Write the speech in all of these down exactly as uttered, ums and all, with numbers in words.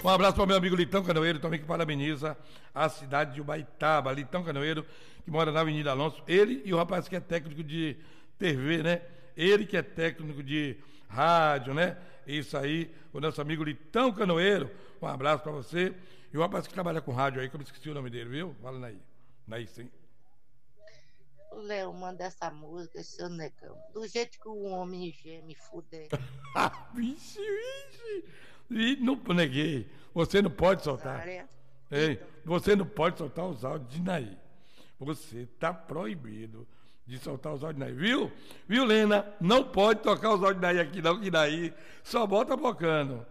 Um abraço para o meu amigo Litão Canoeiro, também que parabeniza a cidade de Ubaitaba. Litão Canoeiro, que mora na Avenida Alonso. Ele e o rapaz que é técnico de T V, né? Ele que é técnico de rádio, né? Isso aí, o nosso amigo Litão Canoeiro. Um abraço para você. E o rapaz que trabalha com rádio aí, que eu me esqueci o nome dele, viu? Fala, Naí. Naí, sim. O Léo manda essa música, seu negão. Do jeito que o homem geme, fuder. Vixe, vixe. E não neguei. Você não pode soltar. Área. Ei, você não pode soltar os áudios de Naí. Você está proibido de soltar os áudios de Naí. Viu? Viu, Lena? Não pode tocar os áudios de Naí aqui, não, que Naí só bota bocando.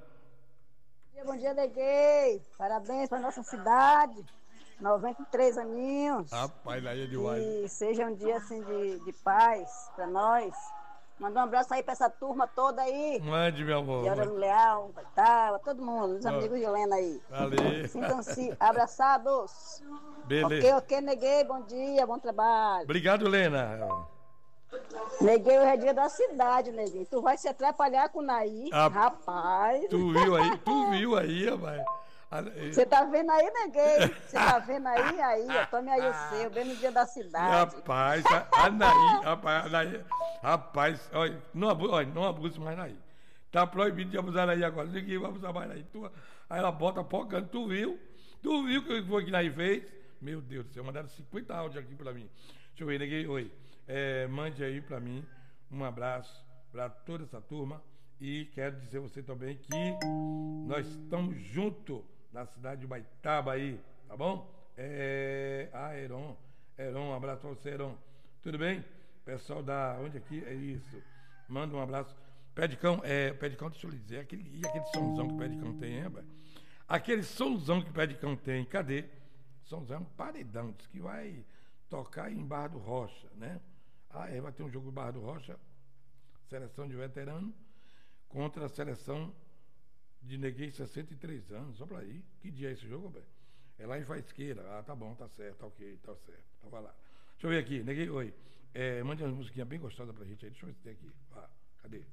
Bom dia, neguei. Parabéns para nossa cidade. noventa e três aninhos. Rapaz, Naí é demais. E seja um dia assim de, de paz para nós. Manda um abraço aí para essa turma toda aí. Mande, meu amor. Yara Leal, Baitava, todo mundo, os amigos de Helena aí. Valeu. Sintam-se abraçados. Beleza. Ok, ok, neguei. Bom dia, bom trabalho. Obrigado, Lena. Neguei, hoje é dia da cidade, neguei. Tu vai se atrapalhar com o Naí, Ah, rapaz. Tu viu aí? Tu viu aí, rapaz? Você tá vendo aí, neguei? Você tá vendo aí? Aí, ó, tome aí o seu, bem no dia da cidade. Rapaz, a, a Naí, rapaz, a Naí, rapaz, olha, não abuse, olha, não abuse mais Naí. Tá proibido de abusar Naí agora. Ninguém vai abusar mais Naí. Tu, aí ela bota pocando, tu viu? Tu viu o que foi que Naí fez? Meu Deus do céu, mandaram cinquenta áudios aqui pra mim. Deixa eu ver, neguei, oi. É, mande aí pra mim um abraço pra toda essa turma. E quero dizer a você também que nós estamos juntos na cidade de Ubaitaba aí, tá bom? É... Ah, Heron. Heron, um abraço pra você, Heron. Tudo bem? Pessoal da... Onde aqui? É isso. Manda um abraço. Pé de cão, é... Pé de cão, deixa eu lhe dizer. Aquele... E aquele somzão que o pé de cão tem, hein, rapaz? Aquele somzão que o pé de cão tem, cadê? Somzão é um paredão, diz que vai tocar em Barra do Rocha, né? Ah, é, vai ter um jogo em Barra do Rocha, seleção de veterano, contra a seleção de neguei sessenta e três anos, só pra aí. Que dia é esse jogo, velho? É lá em Faisqueira. Ah, tá bom, tá certo, tá ok, tá certo. Então vai lá. Deixa eu ver aqui, neguei, oi. É, mande uma musiquinha bem gostosa pra gente aí. Deixa eu ver se tem aqui. Ah, cadê?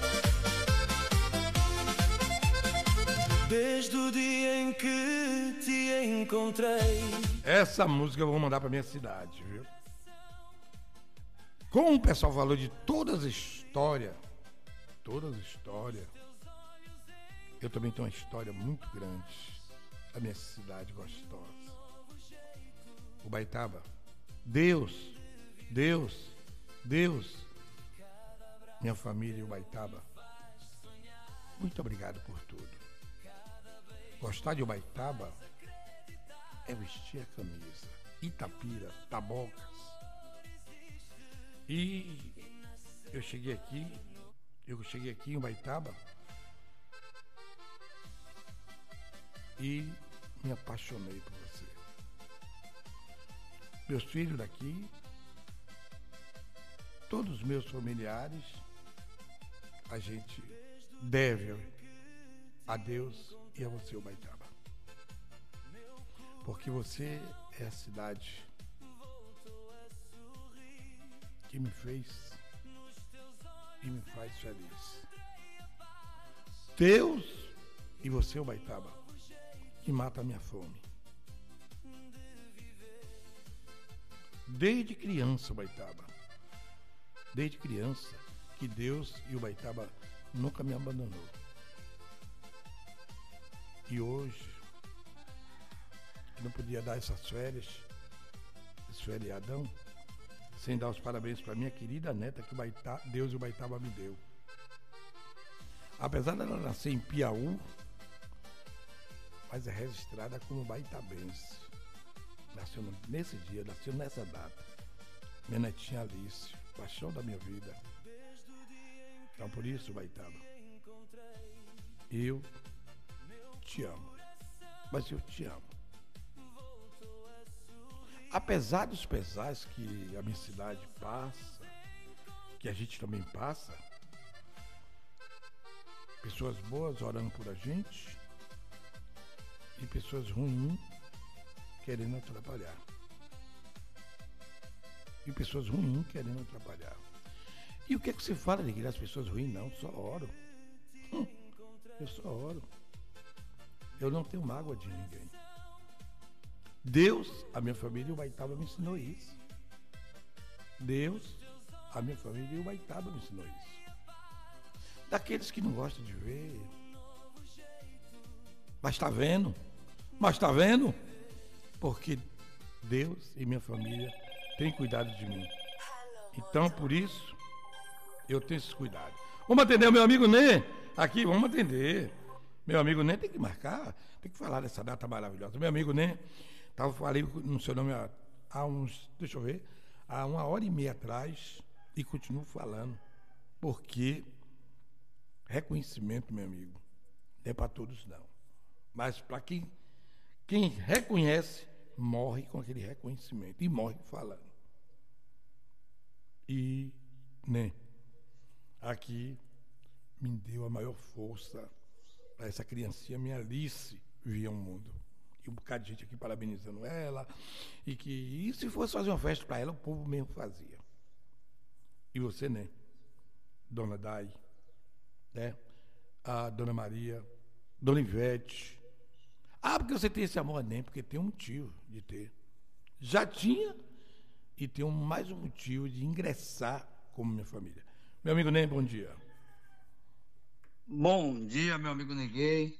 Desde o dia em que te encontrei. Essa música eu vou mandar pra minha cidade, viu? Como o pessoal falou de todas as histórias, todas as histórias, eu também tenho uma história muito grande da minha cidade gostosa. Ubaitaba. Deus, Deus, Deus, minha família Ubaitaba, muito obrigado por tudo. Gostar de Ubaitaba é vestir a camisa. Itapira, Tabocas. E eu cheguei aqui, eu cheguei aqui em Ubaitaba e me apaixonei por você. Meus filhos daqui, todos os meus familiares, a gente deve a Deus e a você, Ubaitaba. Porque você é a cidade que me fez e me faz feliz. Deus e você, Ubaitaba, que mata a minha fome. Desde criança, Ubaitaba, desde criança, que Deus e o Ubaitaba nunca me abandonou. E hoje, eu não podia dar essas férias, esse feriadão, sem dar os parabéns para minha querida neta que Ubaitaba, Deus e o Ubaitaba me deu. Apesar dela nascer em Piauí, mas é registrada como baitabense. Nasceu nesse dia, nasceu nessa data. Minha netinha Alice, paixão da minha vida. Então por isso, Ubaitaba, eu te amo. Mas eu te amo. Apesar dos pesares que a minha cidade passa, que a gente também passa, pessoas boas orando por a gente e pessoas ruins querendo atrapalhar. E pessoas ruins querendo atrapalhar. E o que é que você fala de as pessoas ruins? Não, só oro. Eu só oro. Eu não tenho mágoa de ninguém. Deus, a minha família e o Baitaba me ensinou isso. Deus, a minha família e o Baitaba me ensinou isso. Daqueles que não gostam de ver. Mas está vendo? Mas está vendo? Porque Deus e minha família têm cuidado de mim. Então, por isso, eu tenho esse cuidado. Vamos atender o meu amigo Nê? Aqui, vamos atender. Meu amigo Nê tem que marcar, tem que falar dessa data maravilhosa. Meu amigo Nê, tava, falei no seu nome há, há uns, deixa eu ver, há uma hora e meia atrás e continuo falando. Porque reconhecimento, meu amigo, não é para todos não. Mas para quem, quem reconhece, morre com aquele reconhecimento e morre falando. E, né, aqui me deu a maior força para essa criancinha, minha Alice, vir ao mundo. E um bocado de gente aqui parabenizando ela. E que, e se fosse fazer uma festa para ela, o povo mesmo fazia. E você, né? Dona Dai, né? A Dona Maria, Dona Ivete. Ah, porque você tem esse amor, nem porque tem um motivo de ter. Já tinha e tem um, mais um motivo de ingressar como minha família. Meu amigo Ney, bom dia. Bom dia, meu amigo Neguei.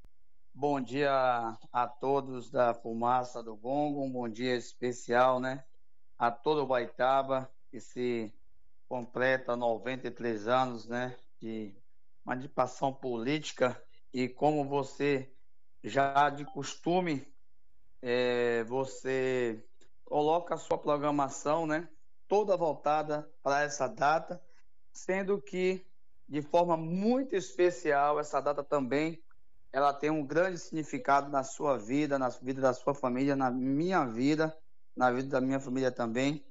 Bom dia a todos da Fumaça do Gongo. Um bom dia especial, né? A todo o Baitaba, que se completa noventa e três anos, né? De emancipação política. E como você já de costume, é, você coloca a sua programação, né? Toda voltada para essa data, sendo que de forma muito especial, essa data também, ela tem um grande significado na sua vida, na vida da sua família, na minha vida, na vida da minha família também.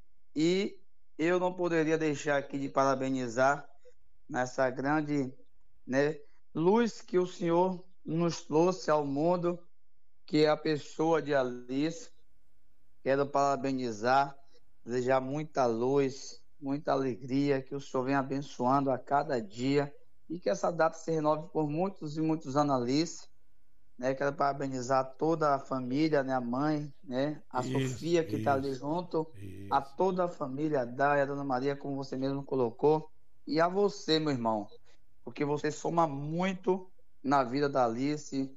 E eu não poderia deixar aqui de parabenizar nessa grande, né, luz que o Senhor nos trouxe ao mundo, que é a pessoa de Alice. Quero parabenizar, desejar muita luz, muita alegria, que o Senhor venha abençoando a cada dia e que essa data se renove por muitos e muitos anos, Alice. Né? Quero parabenizar toda a família, né? A mãe, né? A isso, Sofia, que está ali junto, isso. A toda a família, a Dai, a Dona Maria, como você mesmo colocou, e a você, meu irmão, porque você soma muito na vida da Alice.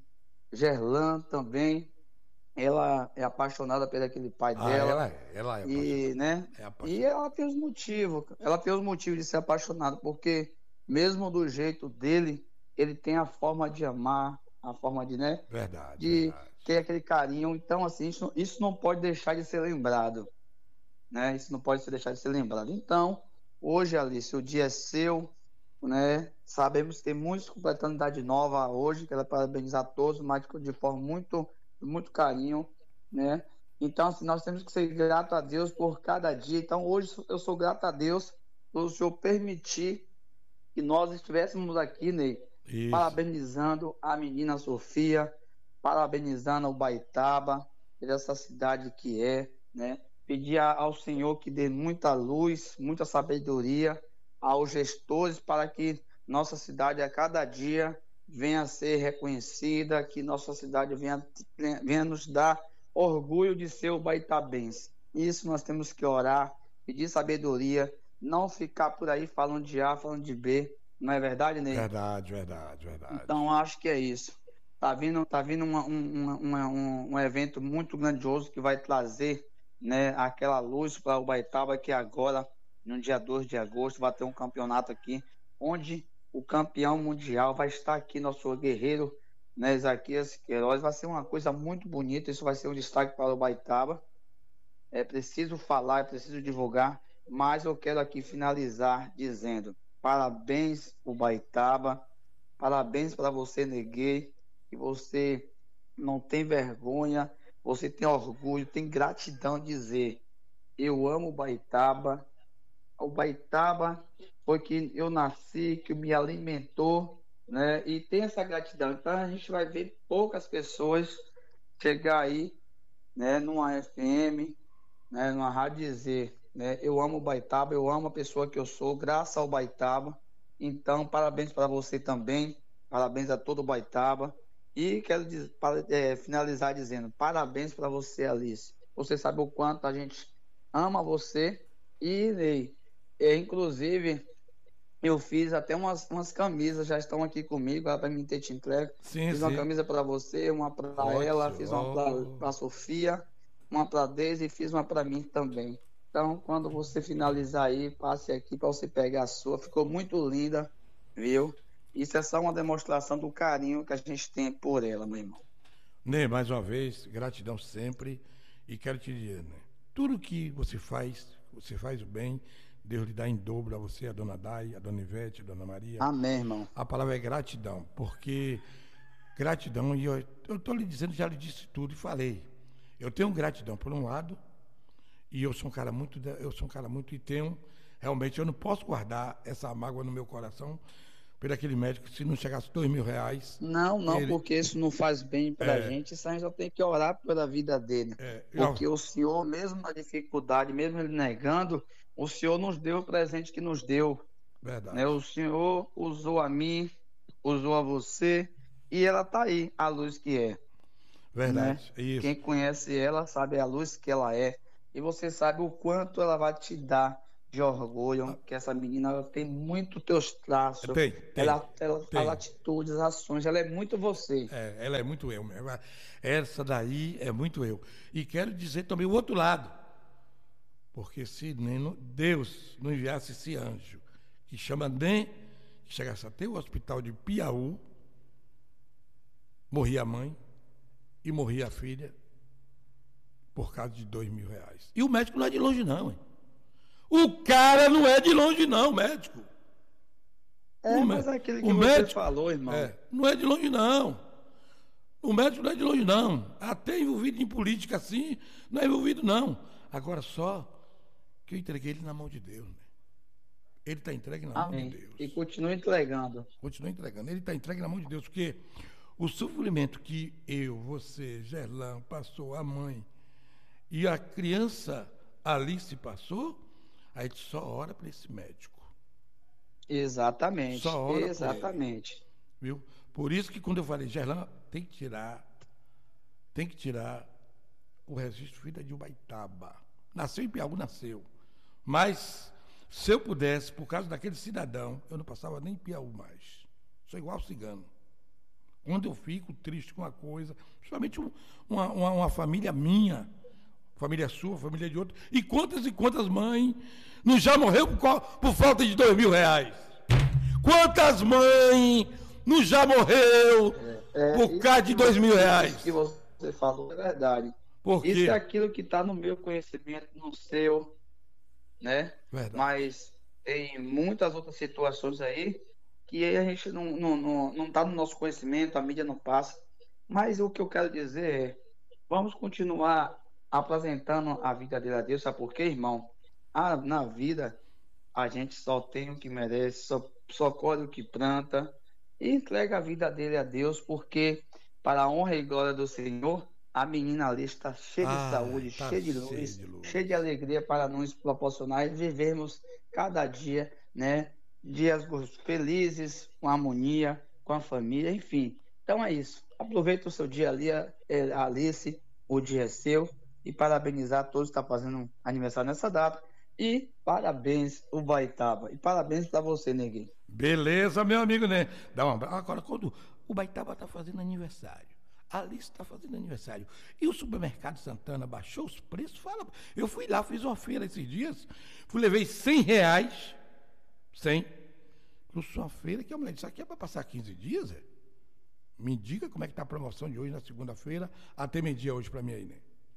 Gerlan também, ela é apaixonada por aquele pai ah, dela. Ela é, ela é e, né? É e ela tem os motivos, ela tem os motivos de ser apaixonada, porque mesmo do jeito dele, ele tem a forma de amar, a forma de, né? Verdade, de verdade. ter aquele carinho. Então, assim, isso, isso não pode deixar de ser lembrado, né? Isso não pode deixar de ser lembrado. Então, hoje, Alice, o dia é seu, né? Sabemos que tem muitos completando idade nova hoje, quero parabenizar todos, mas de forma muito, muito carinho, né? Então, assim, nós temos que ser gratos a Deus por cada dia. Então, hoje eu sou grato a Deus por o Senhor permitir que nós estivéssemos aqui, Ney, Isso. parabenizando a menina Sofia, parabenizando o Baitaba, por essa cidade que é, né? Pedir ao Senhor que dê muita luz, muita sabedoria aos gestores para que nossa cidade a cada dia venha a ser reconhecida, que nossa cidade venha, venha nos dar orgulho de ser o baitabense. Isso nós temos que orar, pedir sabedoria, não ficar por aí falando de A, falando de B, não é verdade, Ney? Verdade, verdade, verdade. Então acho que é isso. Tá vindo, tá vindo uma, uma, uma, um, um evento muito grandioso que vai trazer, né, aquela luz para o Baitaba, que agora, no dia dois de agosto, vai ter um campeonato aqui, onde o campeão mundial vai estar aqui, nosso guerreiro, né, Isaquias Queiroz. Vai ser uma coisa muito bonita, isso vai ser um destaque para o Baitaba. É preciso falar, é preciso divulgar, mas eu quero aqui finalizar dizendo parabéns o Baitaba, parabéns para você, Neguei, que você não tem vergonha, você tem orgulho, tem gratidão de dizer: eu amo o Baitaba, o Baitaba foi que eu nasci, que me alimentou, né? E tem essa gratidão. Então a gente vai ver poucas pessoas chegar aí, né, numa F M, né, numa rádio, dizer, né, eu amo o Baitaba, eu amo a pessoa que eu sou, graças ao Baitaba. Então, parabéns para você também, parabéns a todo o Baitaba. E quero diz- para- é, finalizar dizendo parabéns para você, Alice. Você sabe o quanto a gente ama você e Ney. É, inclusive, eu fiz até umas, umas camisas, já estão aqui comigo, ela vai me ter te entregue. Sim, Fiz uma sim. camisa para você, uma para ela, Ótimo. fiz uma Oh. para a Sofia, uma para a Deise e fiz uma para mim também. Então, quando você finalizar aí, passe aqui para você pegar a sua. Ficou muito linda, viu? Isso é só uma demonstração do carinho que a gente tem por ela, meu irmão. Ney, mais uma vez, gratidão sempre. E quero te dizer, né? Tudo que você faz, você faz o bem, Deus lhe dá em dobro a você, a dona Dai, a dona Ivete, a dona Maria. Amém, irmão. A palavra é gratidão, porque gratidão, e eu estou lhe dizendo, já lhe disse tudo e falei. Eu tenho gratidão por um lado, e eu sou um cara muito, da- eu sou um cara muito, e tenho, realmente, eu não posso guardar essa mágoa no meu coração por aquele médico, se não chegasse dois mil reais. Não, não, Ele- porque isso não faz bem pra É. gente, isso a gente só tem que orar pela vida dele. É, eu- Porque o Senhor, mesmo na dificuldade, mesmo ele negando, o Senhor nos deu o presente que nos deu. verdade. Né? O Senhor usou a mim, usou a você, e ela tá aí, a luz que é. Verdade. Isso. Quem conhece ela sabe a luz que ela é. E você sabe o quanto ela vai te dar de orgulho, que essa menina ela tem muito teus traços. Tem, tem, ela, ela, tem. as atitudes, as ações, ela é muito você. É, ela é muito eu mesmo. Essa daí é muito eu. E quero dizer também o outro lado. Porque se nem no- Deus não enviasse esse anjo, que chama nem, que chegasse até o hospital de Piauí, morria a mãe e morria a filha por causa de dois mil reais. E o médico não é de longe, não, hein? O cara não é de longe, não, o médico. É, O mas mé- é aquilo o que você médico- falou, irmão. É, não é de longe, não. O médico não é de longe, não. Até envolvido em política assim, não é envolvido, não. Agora só que eu entreguei ele na mão de Deus. Né? Ele está entregue na mão Amém. de Deus. E continua entregando. Continua entregando. Ele está entregue na mão de Deus, porque o sofrimento que eu, você, Gerlão, passou, a mãe e a criança Alice passou, a gente só ora para esse médico. Exatamente. Só ora por Exatamente. Viu? Por isso que quando eu falei, Gerlão, tem que tirar, tem que tirar o registro filha de Ubaitaba. Nasceu em Piauí, nasceu. Mas, se eu pudesse, por causa daquele cidadão, eu não passava nem em Piauí mais. Sou igual cigano. Quando eu fico triste com uma coisa, principalmente um- uma, uma, uma família minha, família sua, família de outro, e quantas e quantas mães não já morreu por, qual- por falta de dois mil reais? Quantas mães não já morreu É, por isso causa de que dois você- mil Isso reais? que você falou é verdade. Por Isso quê? é aquilo que está no meu conhecimento, no seu, né? Verdade. Mas tem muitas outras situações aí que a gente não está não, não, não tá no nosso conhecimento, a mídia não passa. Mas o que eu quero dizer é, vamos continuar apresentando a vida dele a Deus, sabe por quê, irmão? Ah, na vida, a gente só tem o que merece, só, só colhe o que planta, e entrega a vida dele a Deus, porque para a honra e glória do Senhor, a menina ali está cheia de Ai, saúde, tá cheia de cheia luz, de luz. cheia de alegria para nos proporcionar e vivermos cada dia, né? Dias felizes, com harmonia, com a família, enfim. Então é isso. Aproveita o seu dia ali, é, Alice, o dia é seu, e parabenizar todos que estão fazendo aniversário nessa data. E parabéns, o Baitaba. E parabéns para você, Neguinho. Beleza, meu amigo, né? Dá um abraço. Agora, quando o Baitaba está fazendo aniversário, a Alice está fazendo aniversário, e o supermercado Santana baixou os preços, fala. Eu fui lá, fiz uma feira esses dias, fui, levei cem reais, cem, trouxe uma feira que a mulher disse, aqui é para passar quinze dias, é? Me diga como é que está a promoção de hoje na segunda-feira, até meio-dia hoje para mim aí, né?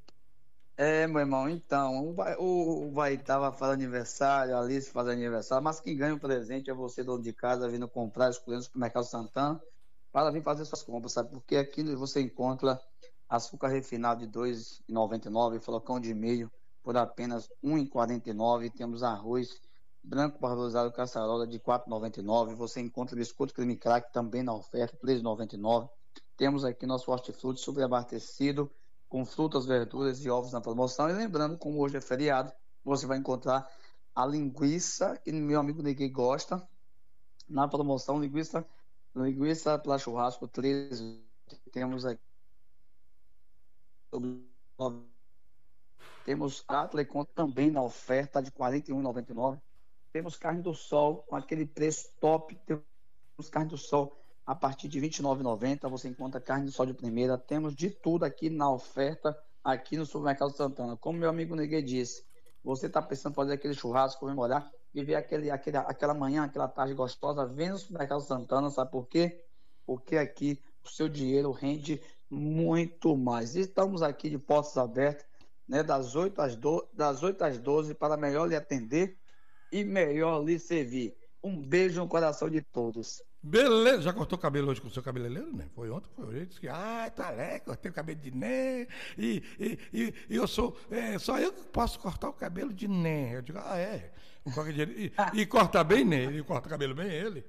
É, meu irmão, então, o, Ba- o, o Baitaba faz aniversário, a Alice faz aniversário, mas quem ganha o presente é você, dono de casa, vindo comprar, escolhendo o supermercado Santana, para vir fazer suas compras, sabe? Porque aqui você encontra açúcar refinado de dois reais e noventa e nove centavos, flocão de milho por apenas um real e quarenta e nove centavos, temos arroz branco parbolizado caçarola de quatro reais e noventa e nove centavos, você encontra biscoito creme crack também na oferta, três reais e noventa e nove centavos, temos aqui nosso hortifruti sobreabastecido, com frutas, verduras e ovos na promoção. E lembrando, como hoje é feriado, você vai encontrar a linguiça, que meu amigo Neguinho gosta, na promoção, linguiça, linguiça para churrasco, três temos aqui temos Cutler também na oferta de quarenta e um reais e noventa e nove centavos. Temos carne do sol com aquele preço top. Temos carne do sol a partir de vinte e nove reais e noventa centavos. Você encontra carne do sol de primeira. Temos de tudo aqui na oferta aqui no Supermercado Santana. Como meu amigo Neguei disse, você está pensando em fazer aquele churrasco, comemorar, viver aquele, aquele, aquela manhã, aquela tarde gostosa, vem no Supermercado Santana. Sabe por quê? Porque aqui o seu dinheiro rende muito mais. Estamos aqui de portas abertas, né, das oito às doze, das oito às doze, para melhor lhe atender e melhor lhe servir. Um beijo no coração de todos. Beleza, já cortou o cabelo hoje com o seu cabeleireiro, né? Foi ontem, foi hoje. Disse que, ah, tá legal, cortei o cabelo de Né. E, e, e, e eu sou, é, só eu que posso cortar o cabelo de Né. Eu digo, ah, é. E, e corta bem, Né? Ele corta o cabelo bem, ele.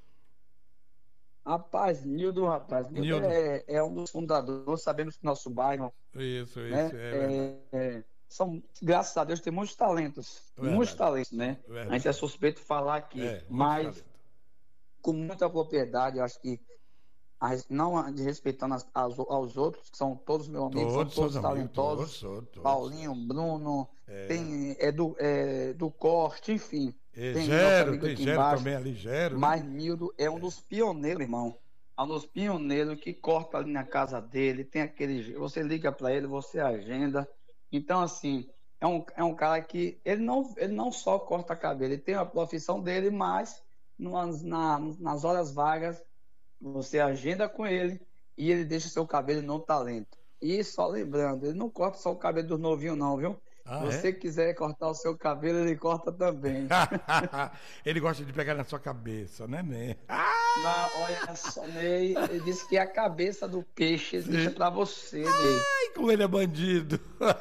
Rapaz, Nildo, rapaz, Nildo é, é um dos fundadores, sabemos que nosso bairro. Isso, isso, né, é, é, é são, graças a Deus, tem muitos talentos. Verdade. Muitos talentos, né? Verdade. A gente é suspeito de falar aqui, é, mas talento. Com muita propriedade, eu acho que não desrespeitando as, as, aos outros, que são todos meus amigos, todos, são todos talentosos. Todos, todos, Paulinho, Bruno, é. tem é do, é, do Corte, enfim. É, tem Gero, tem Gero embaixo, também ali, Gero. Mas Nildo é um dos pioneiros, irmão. É um dos pioneiros que corta ali na casa dele, tem aquele. Você liga para ele, você agenda. Então, assim, é um, é um cara que ele não, ele não só corta cabelo, ele tem a profissão dele, mas nas, na, nas horas vagas você agenda com ele e ele deixa seu cabelo no talento. E só lembrando, ele não corta só o cabelo dos novinhos, não, viu? Se ah, você é? quiser cortar o seu cabelo, ele corta também. Ele gosta de pegar na sua cabeça, né, Ney? Não, olha só, Ney. Ele disse que a cabeça do peixe deixa pra você, Ney. Ai, como ele é bandido.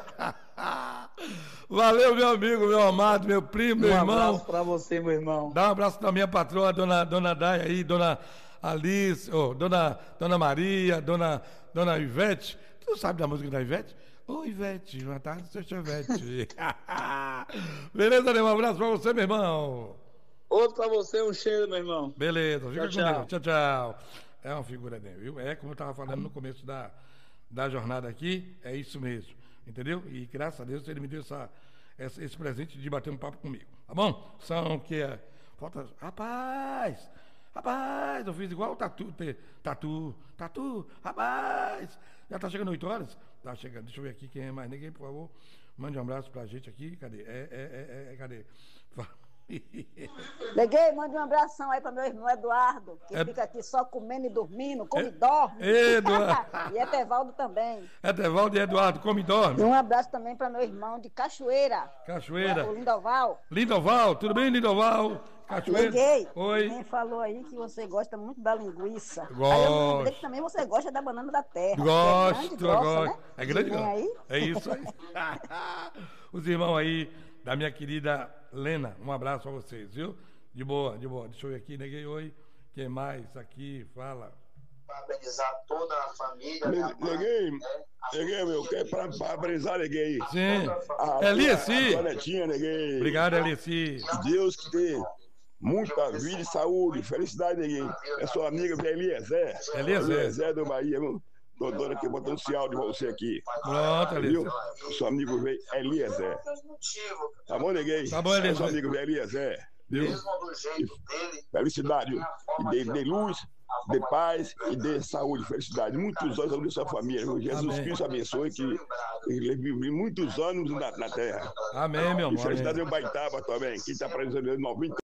Valeu, meu amigo, meu amado, meu primo, meu um irmão. Um abraço pra você, meu irmão. Dá um abraço pra minha patroa, dona, dona Daya aí, dona Alice, oh, dona, dona Maria, dona, dona Ivete. Tu sabe da música da Ivete? Ô, Ivete, boa tarde, seu Ivete. Beleza, né? Um abraço pra você, meu irmão. Outro pra você, um cheiro, meu irmão. Beleza, fica tchau, com Deus. Tchau, tchau. É uma figura dele, viu? É como eu tava falando no começo da, da jornada aqui, é isso mesmo, entendeu? E graças a Deus ele me deu essa, essa, esse presente de bater um papo comigo, tá bom? São que é... Falta... Rapaz, rapaz, eu fiz igual o Tatu, Tatu, Tatu, rapaz, já tá chegando oito horas? Tá chegando, deixa eu ver aqui quem é mais ninguém, por favor. Mande um abraço pra gente aqui. Cadê? É, é, é, é cadê? Leguei, mande um abração aí pra meu irmão Eduardo, que é... fica aqui só comendo e dormindo, come e é... dorme. Eduardo. E Etevaldo também. Etevaldo e Eduardo, come e dorme. E um abraço também pra meu irmão de Cachoeira. Cachoeira. O Lindoval. Lindoval, tudo bem, Lindoval? Cachoeira. Leguei. Oi. Quem falou aí que você gosta muito da linguiça. Gosto. Aí eu lembrei que também você gosta da banana da terra. Gosto, é grande, grossa, gosto. Né? É grande, grossa. Aí? É isso aí. Os irmãos aí da minha querida Lena, um abraço pra vocês, viu? De boa, de boa. Deixa eu ver aqui, neguei, oi. Quem mais aqui? Fala. Parabenizar toda a família. Neguei, neguei, meu, quer parabenizar, neguei. Sim. Elici. Netinha, neguei. Obrigado, Elici. Deus que tem muita vida e saúde, felicidade, neguei. É sua amiga Eliezer. Eliezer. Eliezer do Bahia, viu? Doutora aqui botando esse áudio pra você aqui. Pronto, Eliezer. Seu amigo veio Eliezer. Tá bom, neguei? Tá bom, Eliezer. Seu amigo veio Eliezer. Viu? Felicidade. E de, de luz, de paz e de saúde, felicidade. Muitos anos da sua família. Jesus Amém. Cristo abençoe que ele vive muitos anos na, na terra. Amém, meu amor. E felicidade em Baitaba também. Quem está apresentando noventa